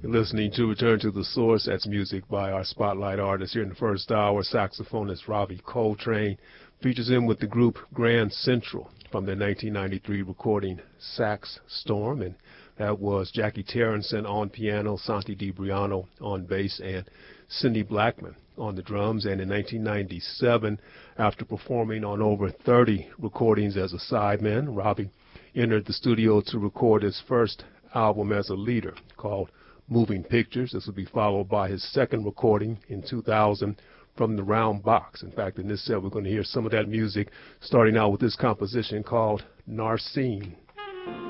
Listening to Return to the Source. That's music by our spotlight artist here in the first hour. Saxophonist Ravi Coltrane features him with the group Grand Central from their 1993 recording Sax Storm. And that was Jackie Terrenson on piano, Santi DiBriano on bass, and Cindy Blackman on the drums. And in 1997, after performing on over 30 recordings as a sideman, Ravi entered the studio to record his first album as a leader called Moving Pictures. This will be followed by his second recording in 2000 from the Round Box. In fact, in this set, we're going to hear some of that music, starting out with this composition called Narcine.